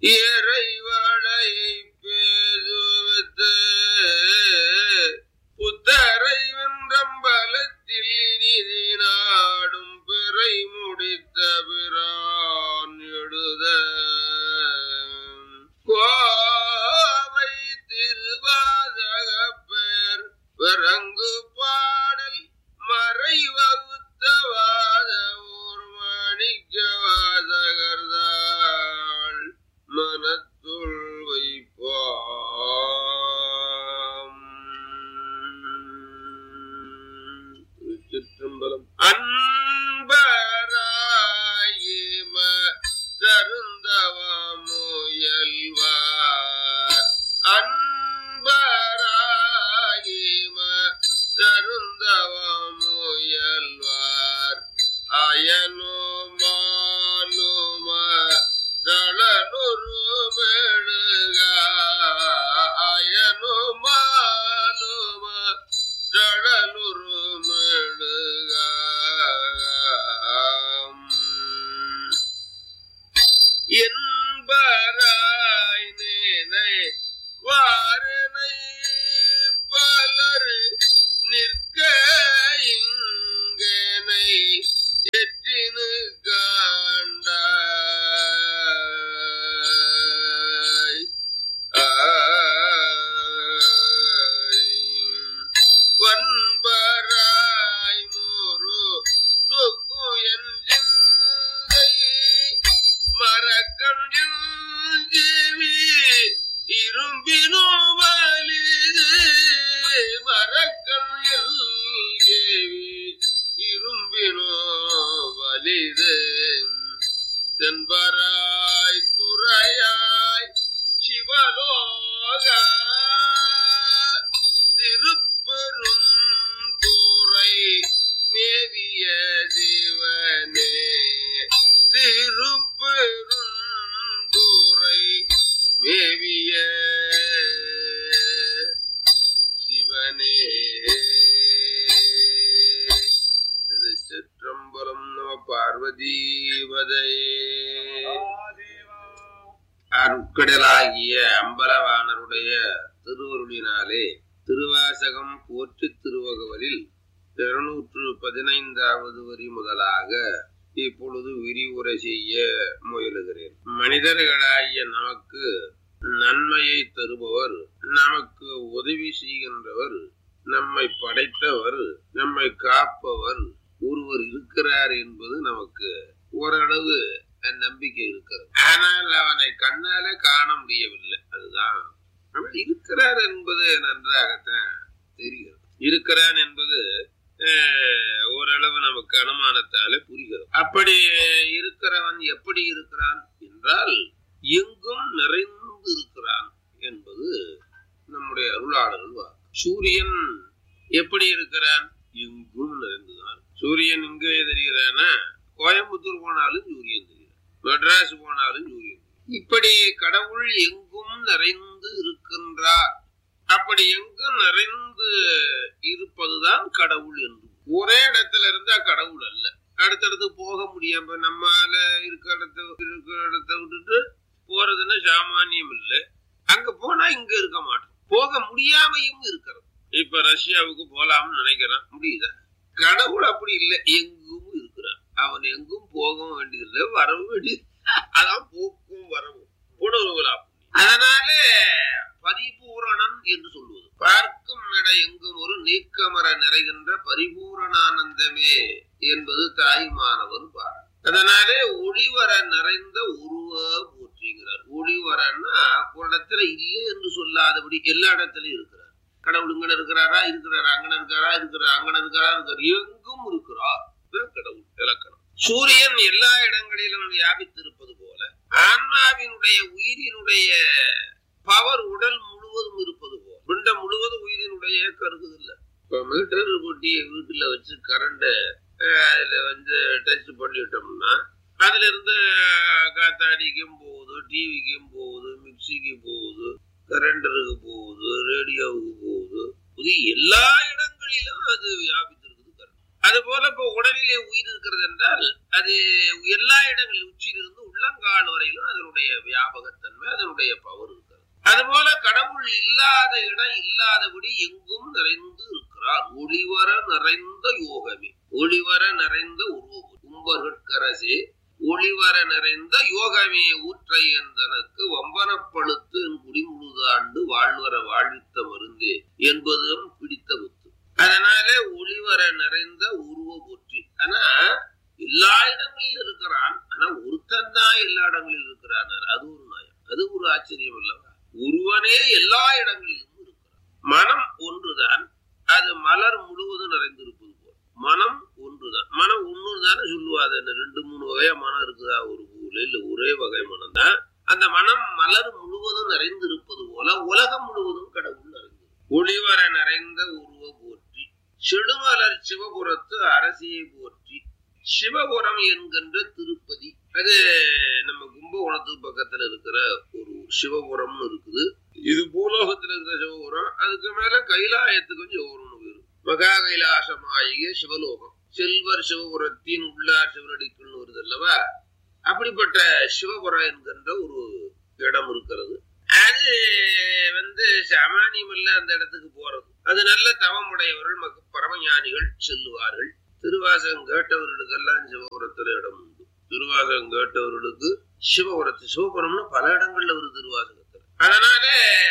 இறைவளையை பேசுவித்து புத்தரை வென்றம்பலத்தில் நிதி நாடும் பிறை முடித்த பிரான் எழுத கோவை திருவாதகப்பேர் வரங்கு பாடல் மறை வகுத்தவாத ஓர் மாணிக்க வாதகர்தாள் மனத்துள் வைப்பாம். திருச்சிற்றம்பலம். அன்பராயிம தருந்தவமுயல்வார் அன்பராயிம தருந்தவமுயல்வார் அயனோ மாலும தளலுரு மெழுக அயனோ மாலும தளலுரு மெழுக என்பராய் நினை வாரனை பலர் நிற்க இங்கனை எற்றினு காண்டாய் வன்பராய் முரு துக்கு என் சிந்தை மரக்கம் ஜீவி இரும்பினோ வலிது மரக்கம் ஜீவி இரும்பினோ வலிது தென்பராய் துறையாய் சிவலோக திருப்பெரும் துறை மேவிய சிவனே திருப்பெருந்துறை மேவிய சிவனே. திருச்சிற்றம்பலம். நம பார்வதீபதையே. அருட்கடலாகிய அம்பலவாணருடைய திருவருளினாலே திருவாசகம் போற்றி திருவகவலில் 215வது வரி முதலாக இப்பொழுது விரிவுரை செய்ய முயலுகிறேன். மனிதர்களாகிய நமக்கு நன்மையை தருபவர், நமக்கு உதவி செய்கின்றவர், நம்மை படைத்தவர், நம்மை காப்பவர் ஒருவர் இருக்கிறார் என்பது நமக்கு ஓரளவு நம்பிக்கை இருக்கிறது. ஆனால் அவனை கண்ணால காண முடியவில்லை. அதுதான் அவன் இருக்கிறார் என்பது நன்றாகத்தான் தெரிகிறது. இருக்கிறான் என்பது ஓரளவு நமக்கு அனுமானத்தாலே புரிகிறது. அப்படி இருக்கிறவன் எப்படி இருக்கிறான் என்றால் எங்கும் நிறைந்து இருக்கிறான் என்பது நம்முடைய அருளாளர்கள் வாக்கு. சூரியன் எப்படி இருக்கிறான்? எங்கும் நிறைந்துதான். சூரியன் இங்கே தெரிகிறானா? கோயம்புத்தூர் போனாலும் சூரியன் தெரிகிறான், மெட்ராஸ் போனாலும் சூரியன். இப்படி கடவுள் எங்கும் நிறைந்து இருக்கின்றார். அப்படி எங்கும் நிறைந்து இருப்பதுதான் கடவுள் என்று. ஒரே இடத்துல இருந்தா கடவுள் அல்ல. அடுத்தடுத்து போக முடியாம நம்மால இருக்கிற இடத்த விட்டுட்டு போறதுன்னு சாமானியம் இல்லை. அங்க போனா இங்க இருக்க மாட்டோம். போக முடியாமையும் இருக்கிறது. இப்ப ரஷ்யாவுக்கு போலாம்னு நினைக்கிறான், முடியுதா? கடவுள் அப்படி இல்லை, எங்கும் இருக்கிறான். அவன் எங்கும் போகவும் வேண்டியதில்லை, வரவும் வேண்டியது. அதான் போக்கும் வரவும் உணர்வுகளா. அதனால பரிபூரணம் என்று சொல்லுவது பார்க்கும் நட எங்கும் ஒரு நீக்கமர நிறைகின்ற பரிபூரணானந்தமே என்பது தாய்மானவர் பாடல். அதனாலே ஒளிவர நிறைந்த உருவ போற்றுகிறார். ஒளிவரன்னா ஒரு இடத்துல இல்லை என்று சொல்லாதபடி எல்லா இடத்துலயும் இருக்கிறார். கடவுள் இங்கன இருக்கிறாரா? இருக்கிறார். அங்கன இருக்காரா? இருக்கிறார். அங்கன இருக்காரா? இருக்கார். எங்கும் இருக்கிறார். கடவுள் இலக்கணம். சூரியன் எல்லா இடங்களிலும் வியாபித்திருப்பது போல ஆன்மாவினுடைய உயிரினுடைய பவர் உடல் முழுவதும் இருப்பது போல பிண்டம் முழுவதும் உயிரினுடைய கருகுது இல்லை. இப்ப மீட்டர் போட்டிய வீட்டுல வச்சு கரண்ட அதுல டச் பண்ணிட்டோம்னா அதுல இருந்து காத்தாடிக்கும் போகுது, டிவிக்கும் போகுது, மிக்சிக்கு போகுது, கரண்டருக்கு போகுது, ரேடியோவுக்கு போகுது. இது எல்லா இடங்களிலும் அது வியாபித்திருக்குது கரண்ட். அது போல இப்ப உடலிலே உயிர் இருக்கிறது என்றால் அது எல்லா இடங்களிலும் உச்சியிலிருந்து உள்ளங்கால் வரையிலும் அதனுடைய அதனுடைய வியாபகத்தன்மை, அதனுடைய பவர் இருக்கிறது. அதுபோல கடவுள் இல்லாத இடம் இல்லாதபடி எங்கும் நிறைந்து இருக்கிறார். ஒளிவர நிறைந்த யோகமே, ஒளிவர நிறைந்த உம்பர்கரசே, ஒளிவர நிறைந்த யோகமே ஊற்றை என்றனக்கு வம்பனப்படுத்து என் குடிமுழுதாண்டு வாழ்வர வாழ்வித்த மருந்தே என்பதும் பிடித்த முத்து. அதனால ஒளிவர நிறைந்த உருவ போற்றி. ஆனா எல்லா இடங்களிலும் இருக்கிறான், ஆனா ஒருத்தன் தான் எல்லா இடங்களிலும் இருக்கிறான். அது ஒரு நயம், அது ஒரு ஆச்சரியம் அல்லவா? ஒருவனே எல்லா இடங்களிலும் இருக்கிறான். மனம் ஒன்றுதான், அது மலர் முழுவதும் நிறைந்திருப்பது போல். மனம் ஒன்றுதான், மனம் ஒண்ணுதானே சொல்லுவாது. ரெண்டு மூணு வகையா மனம் இருக்குதா ஒரு ஊர்ல? இல்ல, ஒரே வகை மனம் தான். அந்த மனம் மலர் முழுவதும் நிறைந்திருப்பது போல உலகம் முழுவதும் கடவுள் நிறைந்தது. ஒளிவர நிறைந்த உருவ போற்றி, செடுமலர் சிவபுரத்து அரசியை போற்றி. சிவபுரம் என்கின்ற திருப்பதி, அது நம்ம கும்பகோணத்துக்கு பக்கத்துல இருக்கிற ஒரு சிவபுரம்னு இருக்குது. இது பூலோகத்துல இருக்கிற சிவபுரம். அதுக்கு மேல கைலாயத்துக்கும் சிவபுரம்னு பேரு. மகா கைலாசமாகிய சிவலோகம். செல்வர் சிவபுரத்தின் உள்ளார் சிவனடிக்குன்னு வருது அல்லவா? அப்படிப்பட்ட சிவபுரம் என்கின்ற ஒரு இடம் இருக்கிறது. அது சாமானியம் இல்ல அந்த இடத்துக்கு போறது. அது நல்ல தவமுடையவர்கள், பரமஞானிகள் செல்லுவார்கள். திருவாசகம் கேட்டவர்களுக்கெல்லாம் சிவபுரத்துல இடம் உண்டு. திருவாசகம் கேட்டவர்களுக்கு சிவபுரம்னு பல இடங்கள்ல ஒரு திருவாசகத்துல. அதனால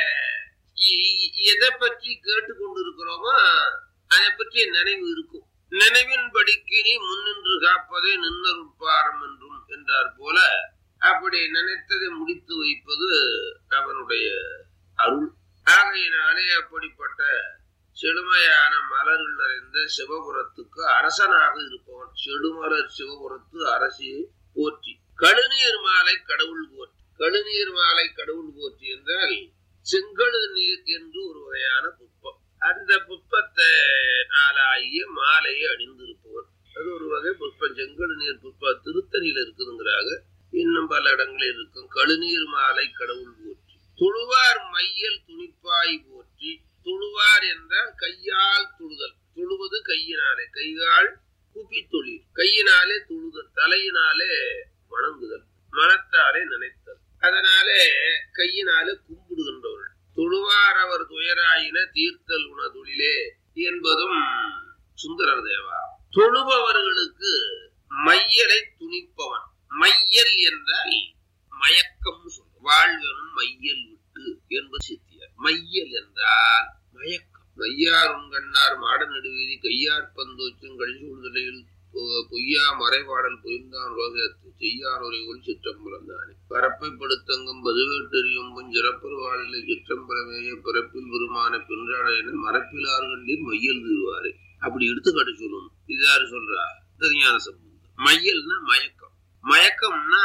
எதை பற்றி கேட்டுக்கொண்டிருக்கிறோமோ அதை பற்றிய நினைவு இருக்கும். நினைவின் படிக்கினி முன்னின்று காப்பதே நின்னருட்பாரம் என்றும் என்றார் போல, அப்படி நினைத்ததை முடித்து வைப்பது அவனுடைய அருள். ஆகையினாலே அப்படிப்பட்ட செழுமையான மலர்கள் நிறைந்த சிவபுரத்துக்கு அரசனாக இருப்பவன். செடுமலர் சிவபுரத்து அரசியை போற்றி. கழுநீர் மாலை கடவுள் போற்றி. கழுநீர் மாலை கடவுள் போற்றி என்றால் செங்கழு நீர் என்று ஒரு வகையான புஷ்பம். அந்த புஷ்பத்தை நாளாகிய மாலையை அணிந்திருப்பவன். அது ஒரு வகை புஷ்பம். செங்கழு நீர் புஷ்பம் திருத்தணியில இருக்குதுங்கிறாங்க. இன்னும் பல இடங்களில் இருக்கும். கழுநீர் மாலை கடவுள் போற்றி. தொழுவார் மையல் துணிப்பாய் போற்றி. தொழுவார் என்றால் கையால் தொழுதல். தொழுவது கையினாலே, கைகால் கூப்பி தொழில். கையினாலே தொழுதல், தலையினாலே வணங்குதல், மனத்தாலே நினைத்தல். அதனாலே கையினாலே கும்பிடுகின்றவர்கள். தொழுவார் அவர் துயராயின தீர்த்தல் உண தொழிலே என்பதும் சுந்தரர் தேவா. தொழுபவர்களுக்கு மையலை துணிப்பவன். மையல் என்றால் மயக்கம் சொல்ல. வாழ்வனும் மையல் விட்டு என்பது சித்தியார். மையல் என்றால் மயக்கம். மையார் உண்கண்ணார் மாட நடுவீதி கையார் பந்தோச்சும் கழிசூழ்நிலையில் பொய்யா மறைபாடல் பொய்ந்தான் ரோகத்து செய்யார் உரைகொள் சிற்றம்பலம் தானே. பரப்பை படுத்தங்கும் பதுவேட்டெறியும்பும் சிறப்பர் வாழிலை சிற்றம்பலமேய பிறப்பில் விருமான பின்றாடையின மரப்பிலார்களில் மையல் தீர்வாரு. அப்படி எடுத்துக்காட்டு சொல்லணும். இது யாரு சொல்றா? திருஞான சம்பந்தர். மையல்னா மயக்கம். மயக்கம்னா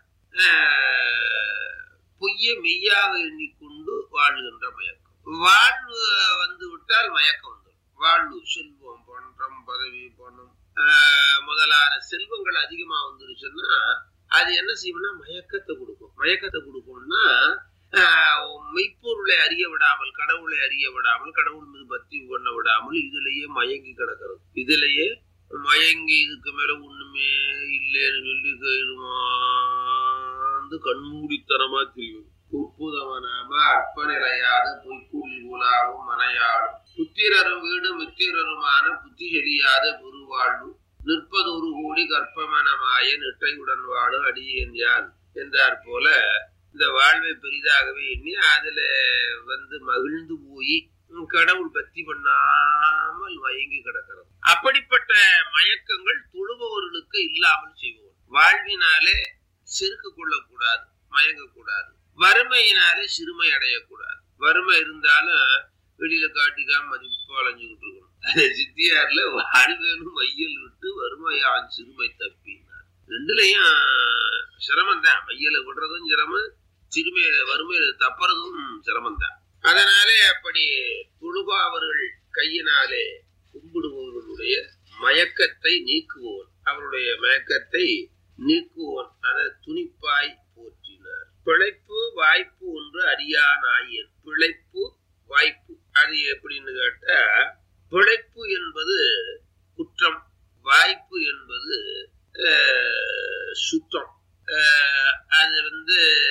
பொய்ய மெய்யாக எண்ணிக்கொண்டு வாழ்கின்ற மயக்கம். வாழ்வு வந்து விட்டால் மயக்கம் வந்துடும். வாழ்வு, செல்வம், பணம், பதவி, பணம் முதலான செல்வங்கள் அதிகமா வந்துருச்சுன்னா அது என்ன செய்யும்னா மயக்கத்தை கொடுக்கும். மயக்கத்தை கொடுக்கும்னா மெய்ப்பொருளை அறிய விடாமல், கடவுளை அறிய விடாமல், கடவுள் மீது பக்தி பண்ண விடாமல் இதுலயே மயங்கி கிடக்கிறது. இதுலயே மயங்கி இதுக்கு மேல ஒண்ணுமே இல்லைன்னு சொல்லி கைருமாந்து கண்மூடித்தனமா தெரியும். உற்புதமனாம அற்பநிலையாது பொய்க்கூலில் உலாவும் மனையாடும் புத்திரரும் வீடு மித்திரருமான புத்தி செடியாத பெருவாழ்வு நிற்பது ஒரு கோடி கற்பமனமாய நெட்டையுடன் வாழும் அடியேன் யான் என்றார் போல இந்த வாழ்வை பெரிதாகவே எண்ணி அதுல மகிழ்ந்து போய் கடவுள் பக்தி பண்ணாமல் மயங்கி கிடக்கிறது. அப்படிப்பட்ட மயக்கங்கள் தொழுபவர்களுக்கு இல்லாமல் செய்வோம். வாழ்வினாலே செருக்கு கொள்ளக்கூடாது, மயங்கக்கூடாது. வறுமையினாலே சிறுமை அடையக்கூடாது. வறுமை இருந்தாலும் வெளியில காட்டிக்காம மதிப்பு அலைஞ்சுக்கிட்டு இருக்கணும். சித்தியார்ல வாழ்வேனும் மையல் விட்டு வறுமையான் சிறுமை தப்பினார். ரெண்டுலயும் சிரமம் தான். மையலை விடுறதும் சிரமம், சிறுமையை வறுமையில தப்புறதும் சிரமம் தான். அதனாலே அப்படி தொழுபாவர்கள் கையினாலே கும்பிடுபவர்களுடைய மயக்கத்தை நீக்குவோன். அவருடைய மயக்கத்தை நீக்குவோன். அதை துணிப்பாய் போற்றினார். பிழைப்பு வாய்ப்பு ஒன்று அறியானாயின். பிழைப்பு வாய்ப்பு அது எப்படின்னு கேட்டா, பிழைப்பு என்பது குற்றம், வாய்ப்பு என்பது சுத்தம். அது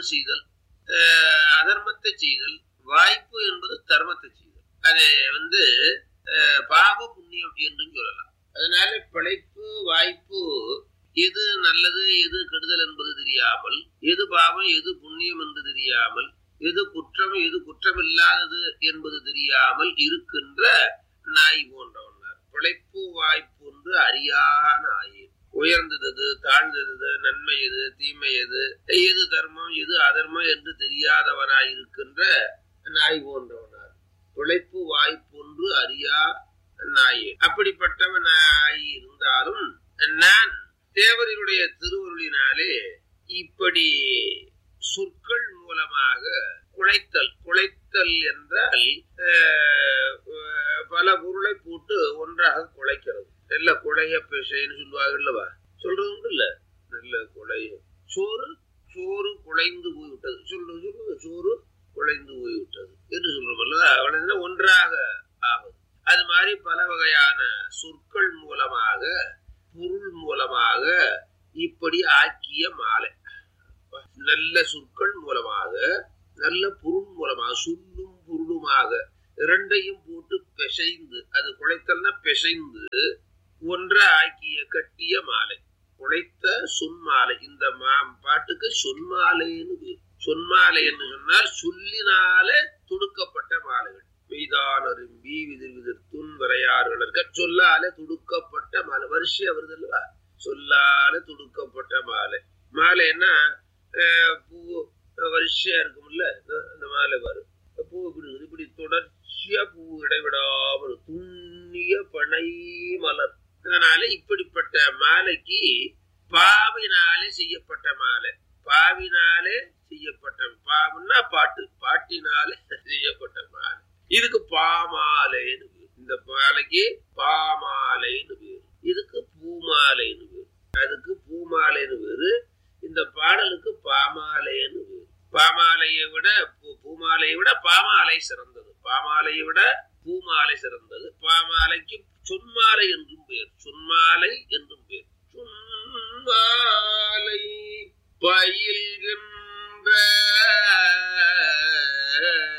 தவறு செய்தல், அதர்மத்தை செய்தல். வாய்ப்பு என்பது தர்மத்தை செய்தல். அதை பாப புண்ணியம் என்று சொல்லலாம். அதனால பிழைப்பு வாய்ப்பு எது நல்லது எது கெடுதல் என்பது தெரியாமல், எது பாவம் எது புண்ணியம் என்று தெரியாமல், எது குற்றம் எது குற்றமில்லாதது என்பது தெரியாமல் இருக்கின்ற நாய் போன்றவனார். பிழைப்பு வாய்ப்பு என்று அறியா நாயே. உயர்ந்தது தாழ்ந்தது, நன்மை எது தீமை எது, எது தர்மம் எது அதர்மம் என்று தெரியாதவனாய் இருக்கின்ற நாய் போன்றவனார். பிழைப்பு வாய்ப்பு ஒன்று அறியா நாயே. அப்படிப்பட்டவனாய் இருந்தாலும் நான் தேவர்களுடைய திருவருளினாலே இப்படி சொற்கள் மூலமாக குழைத்தல் என்றால் பல பொருளை போட்டு ஒன்றாக குழைக்கிறது. நல்ல குழைய பேசைன்னு சொல்லுவாங்கல்லவா, சொல்றது இல்ல. நல்ல குழைய சோறு குழைந்து போய்விட்டது, சொல்றது சோறு குழைந்து போய்விட்டது என்று சொல்றோம்ல, ஒன்றாக ஆகுது. அது மாதிரி பல வகையான சொற்கள் மூலமாக பொருள் மூலமாக இப்படி ஆக்கிய மாலை. நல்ல சொற்கள் மூலமாக நல்ல பொருள் மூலமாக சொல்லும் பொருளுமாக இரண்டையும் போட்டு பிசைந்து, அது குழைத்தல்னா பிசைந்து ஒன்ற ஆக்கிய கட்டிய மாலை, குழைத்த சொன்மாலை. இந்த பாட்டுக்கு சொன்மாலைன்னு சொன்மாலை என்று சொன்னால் சொல்லினால துடுக்கப்பட்ட மாலைகள். மெய்தானரும்பி விதிர் விதிர் துன் வரையாறுகள் சொல்லால துடுக்கப்பட்ட மாலை. வரிசையா வருது அல்லவா, சொல்லால துடுக்கப்பட்ட மாலை. மாலைன்னா பூ வரிசையா இருக்கும்ல, அந்த மாலை வரும். பூ இப்படி தொடர்ச்சியா பூ இடைவிடாமல் துண்ணிய பனை மலர். அதனால இப்படிப்பட்ட மாலைக்கு பாவினாலே செய்யப்பட்ட மாலை. பாவினாலே செய்யப்பட்ட, பாவம்னா பாட்டு, பாட்டினாலே செய்யப்பட்ட மாலை. இதுக்கு பாமாலைன்னு பேரு. இந்த மாலைக்கு பாமாலைன்னு பேரு, இதுக்கு பூமாலைன்னு பேரு. அதுக்கு பூமாலைன்னு பேரு, இந்த பாடலுக்கு பாமாலைன்னு பேரு. பாமாலையை விட பூமாலையை விட பாமாலை சிறந்தது. பாமாலையை விட பூமாலை சிறந்தது. பாமாலைக்கு சொன்மாலை என்றும் பேர், சொன்மாலை என்றும் பேர். சொன்மாலை பயில்கின்ற